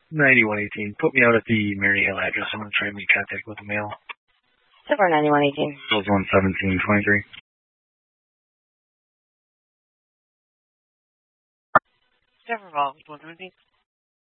9118. Put me out at the Mary Hill address. I'm going to try and make contact with the mail. Silver 9118. Those 11723. Silver Vault 117.